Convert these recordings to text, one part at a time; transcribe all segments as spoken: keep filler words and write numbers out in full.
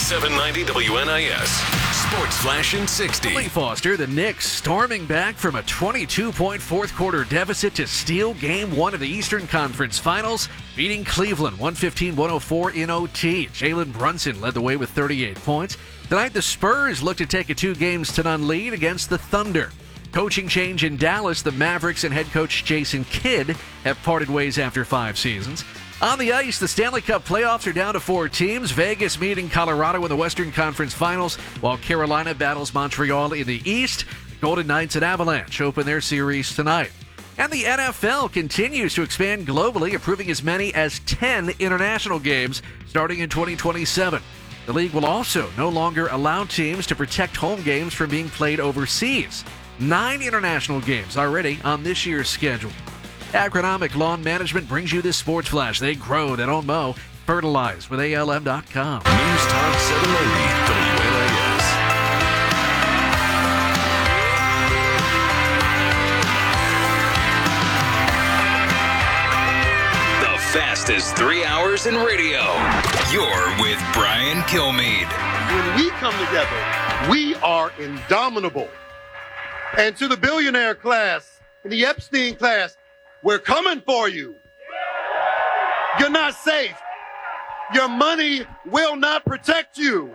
seven ninety W N I S. Sports Flash in sixty. Lee Foster, the Knicks storming back from a twenty-two point fourth quarter deficit to steal game one of the Eastern Conference Finals, beating Cleveland one fifteen to one oh four in O T. Jalen Brunson led the way with thirty-eight points. Tonight, the Spurs look to take a two games to none lead against the Thunder. Coaching change in Dallas, the Mavericks and head coach Jason Kidd have parted ways after five seasons. On the ice, the Stanley Cup playoffs are down to four teams. Vegas meeting Colorado in the Western Conference Finals, while Carolina battles Montreal in the East. Golden Knights and Avalanche open their series tonight. And the N F L continues to expand globally, approving as many as ten international games starting in twenty twenty-seven. The league will also no longer allow teams to protect home games from being played overseas. Nine international games already on this year's schedule. Agronomic Lawn Management brings you this Sports Flash. They grow, they don't mow. Fertilize with A L M dot com. News Talk seven ninety W N I S. The fastest three hours in radio. You're with Brian Kilmeade. When we come together, we are indomitable. And to the billionaire class and the Epstein class, we're coming for you. You're not safe. Your money will not protect you.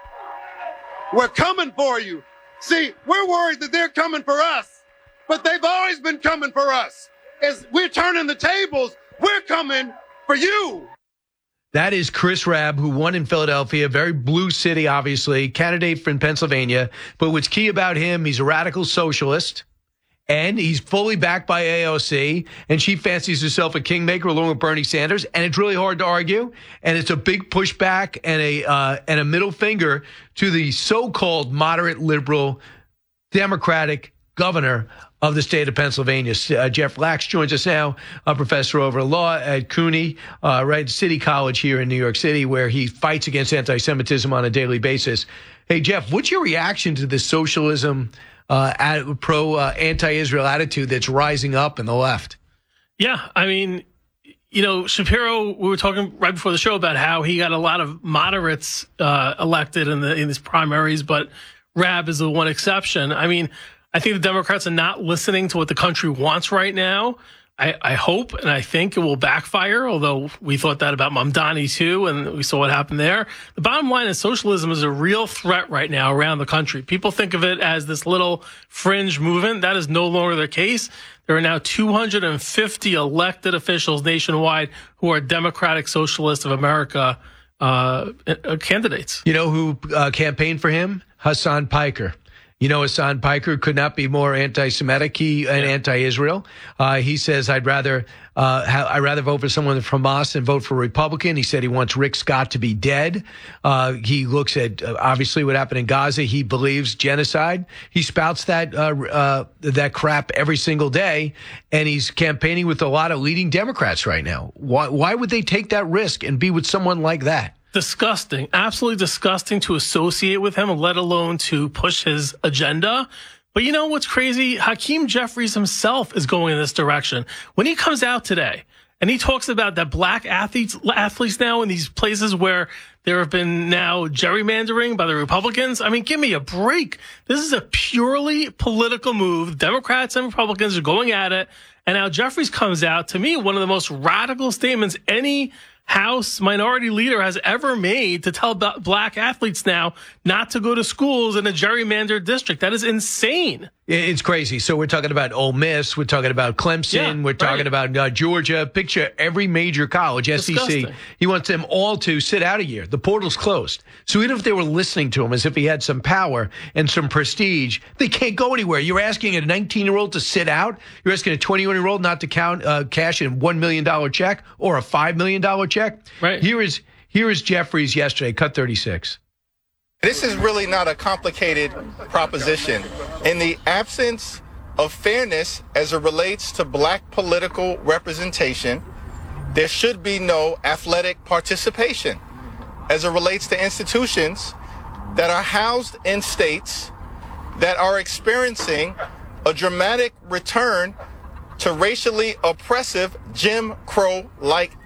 We're coming for you. See, we're worried that they're coming for us, but they've always been coming for us. As we're turning the tables, we're coming for you. That is Chris Rabb, who won in Philadelphia, very blue city, obviously, candidate from Pennsylvania. But what's key about him, he's a radical socialist, and he's fully backed by A O C, and she fancies herself a kingmaker along with Bernie Sanders, and it's really hard to argue, and it's a big pushback and a uh, and a middle finger to the so-called moderate liberal Democratic governor of the state of Pennsylvania. Uh, Jeff Lax joins us now, a professor over law at CUNY, uh, right, City College here in New York City, where he fights against anti-Semitism on a daily basis. Hey, Jeff, what's your reaction to this socialism, uh, ad, pro uh, anti-Israel attitude that's rising up in the left? Yeah, I mean, you know, Shapiro, we were talking right before the show about how he got a lot of moderates uh, elected in the in these primaries, but Rabb is the one exception. I mean, I think the Democrats are not listening to what the country wants right now. I, I hope and I think it will backfire, although we thought that about Mamdani too, and we saw what happened there. The bottom line is socialism is a real threat right now around the country. People think of it as this little fringe movement. That is no longer the case. There are now two hundred fifty elected officials nationwide who are Democratic Socialists of America uh, candidates. You know who uh, campaigned for him? Hassan Piker. You know, Hassan Piker could not be more anti-Semitic he, and yeah. anti-Israel. Uh, he says, I'd rather uh, ha- I'd rather vote for someone from Hamas than vote for a Republican. He said he wants Rick Scott to be dead. Uh, he looks at, uh, obviously, what happened in Gaza. He believes genocide. He spouts that uh, uh, that crap every single day, and he's campaigning with a lot of leading Democrats right now. Why, why would they take that risk and be with someone like that? Disgusting, absolutely disgusting to associate with him, let alone to push his agenda. But you know what's crazy? Hakeem Jeffries himself is going in this direction. When he comes out today and he talks about that black athletes, athletes now in these places where there have been now gerrymandering by the Republicans. I mean, give me a break. This is a purely political move. Democrats and Republicans are going at it. And now Jeffries comes out, to me, one of the most radical statements any House minority leader has ever made to tell black athletes now not to go to schools in a gerrymandered district. That is insane. It's crazy. So we're talking about Ole Miss. We're talking about Clemson. Yeah, we're talking right. about uh, Georgia. Picture every major college, Disgusting. S E C. He wants them all to sit out a year. The portal's closed. So even if they were listening to him as if he had some power and some prestige, they can't go anywhere. You're asking a nineteen-year-old to sit out? You're asking a twenty-one-year-old not to count uh, cash in one million dollars check or a five million dollars check? Right. Here is, here is Jeffries yesterday, cut thirty-six. This is really not a complicated proposition. In the absence of fairness as it relates to black political representation, there should be no athletic participation as it relates to institutions that are housed in states that are experiencing a dramatic return to racially oppressive Jim Crow-like